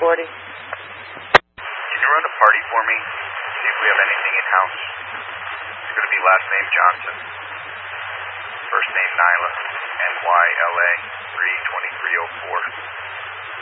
40. Can you run a party for me? See if we have anything in-house. It's going to be last name Johnson. First name Nyla. NYLA 32304.